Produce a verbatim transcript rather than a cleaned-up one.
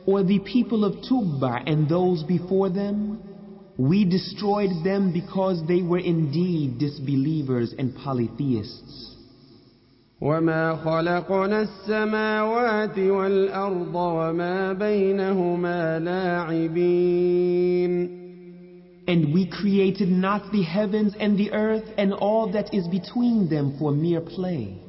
Or the people of Tubba and those before them? We destroyed them because they were indeed disbelievers and polytheists. وما خلقنا السماوات والأرض وما بينهما لاعبين. And we created not the heavens and the earth and all that is between them for mere play.